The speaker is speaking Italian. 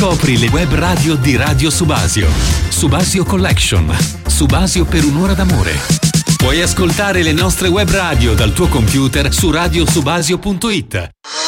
Scopri le web radio di Radio Subasio. Subasio Collection. Subasio per un'ora d'amore. Puoi ascoltare le nostre web radio dal tuo computer su radiosubasio.it.